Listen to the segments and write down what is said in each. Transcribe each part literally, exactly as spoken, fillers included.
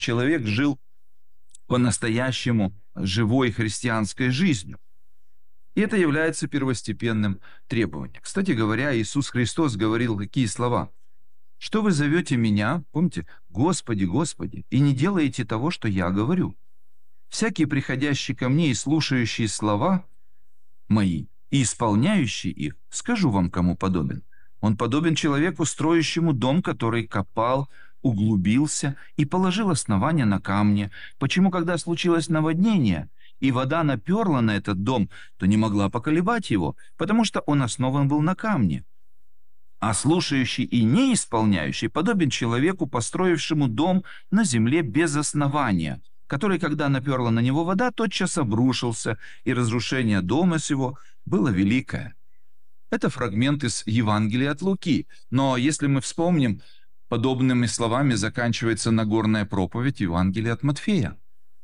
человек жил по-настоящему живой христианской жизнью. И это является первостепенным требованием. Кстати говоря, Иисус Христос говорил такие слова: «Что вы зовете меня, помните, Господи, Господи, и не делаете того, что я говорю? Всякий, приходящий ко мне и слушающий слова мои, и исполняющий их, скажу вам, кому подобен. Он подобен человеку, строящему дом, который копал, углубился и положил основание на камне. Почему, когда случилось наводнение, и вода наперла на этот дом, то не могла поколебать его, потому что он основан был на камне? А слушающий и не исполняющий подобен человеку, построившему дом на земле без основания, который, когда наперла на него вода, тотчас обрушился, и разрушение дома сего было великое». Это фрагмент из Евангелия от Луки. Но если мы вспомним, подобными словами заканчивается Нагорная проповедь Евангелия от Матфея.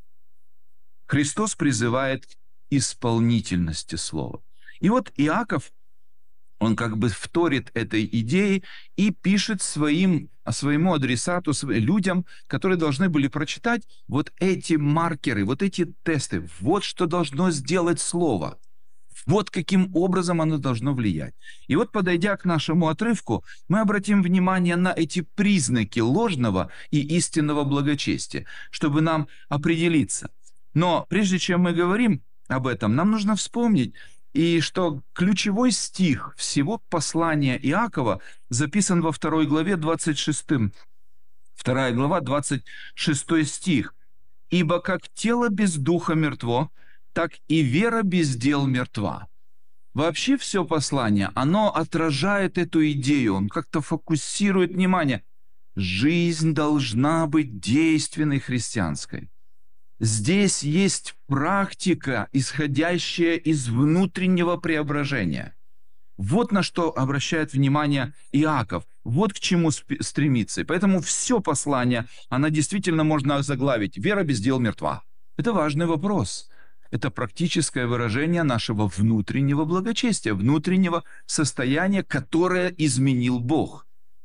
Христос призывает к исполнительности слова. И вот Иаков, он как бы вторит этой идее и пишет своим, своему адресату, людям, которые должны были прочитать вот эти маркеры, вот эти тесты. Вот что должно сделать слово. Вот каким образом оно должно влиять. И вот, подойдя к нашему отрывку, мы обратим внимание на эти признаки ложного и истинного благочестия, чтобы нам определиться. Но прежде чем мы говорим об этом, нам нужно вспомнить, и что ключевой стих всего послания Иакова записан во второй главе двадцать шестым. Вторая глава, двадцать шестой стих. «Ибо как тело без духа мертво, так и вера без дел мертва». Вообще все послание, оно отражает эту идею, он как-то фокусирует внимание. Жизнь должна быть действенной христианской. Здесь есть практика, исходящая из внутреннего преображения. Вот на что обращает внимание Иаков, вот к чему стремится. И поэтому все послание, оно действительно можно озаглавить: «Вера без дел мертва». Это важный вопрос. Это практическое выражение нашего внутреннего благочестия, внутреннего состояния, которое изменил Бог.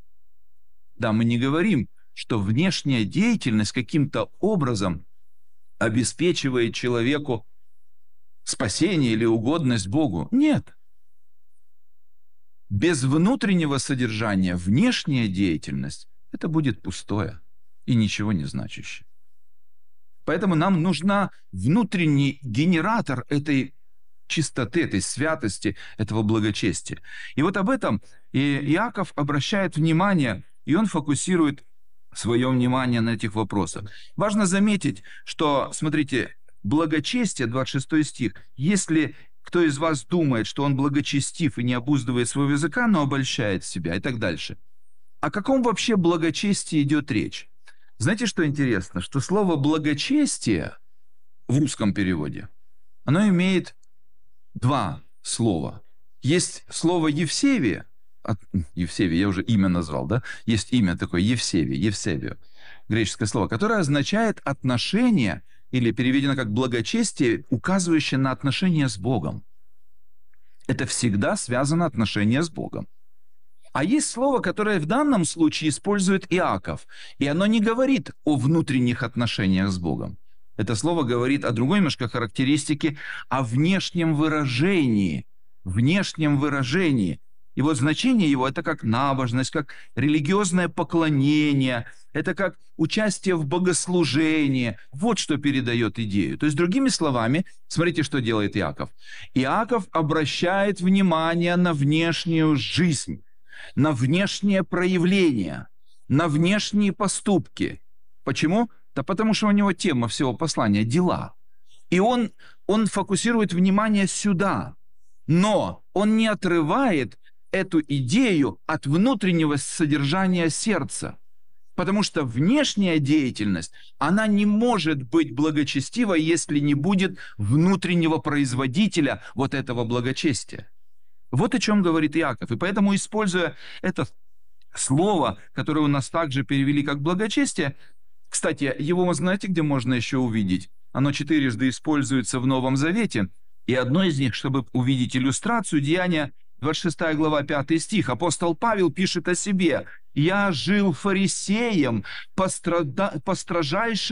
Да, мы не говорим, что внешняя деятельность каким-то образом обеспечивает человеку спасение или угодность Богу. Нет. Без внутреннего содержания внешняя деятельность – это будет пустое и ничего не значащее. Поэтому нам нужна внутренний генератор этой чистоты, этой святости, этого благочестия. И вот об этом и Иаков обращает внимание, и он фокусирует свое внимание на этих вопросах. Важно заметить, что, смотрите, благочестие, двадцать шестой стих, если кто из вас думает, что он благочестив и не обуздывает своего языка, но обольщает себя, и так дальше. О каком вообще благочестии идет речь? Знаете, что интересно? Что слово «благочестие» в русском переводе, оно имеет два слова. Есть слово «Евсевие», от, Евсевие, я уже имя назвал, да? Есть имя такое Евсевие, Евсевию, греческое слово, которое означает отношение, или переведено как благочестие, указывающее на отношения с Богом. Это всегда связано отношение с Богом. А есть слово, которое в данном случае использует Иаков, и оно не говорит о внутренних отношениях с Богом. Это слово говорит о другой немножко характеристике, о внешнем выражении. Внешнем выражении. И вот значение его – это как набожность, как религиозное поклонение, это как участие в богослужении. Вот что передает идею. То есть, другими словами, смотрите, что делает Иаков. Иаков обращает внимание на внешнюю жизнь, на внешнее проявление, на внешние поступки. Почему? Да потому что у него тема всего послания – дела. И он, он фокусирует внимание сюда. Но он не отрывает эту идею от внутреннего содержания сердца. Потому что внешняя деятельность, она не может быть благочестивой, если не будет внутреннего производителя вот этого благочестия. Вот о чем говорит Иаков. И поэтому, используя это слово, которое у нас также перевели как благочестие, кстати, его, знаете, где можно еще увидеть? Оно четырежды используется в Новом Завете. И одно из них, чтобы увидеть иллюстрацию, Деяния, двадцать шестая глава, пятый стих. Апостол Павел пишет о себе: «Я жил фарисеем по, страда... по строжайшим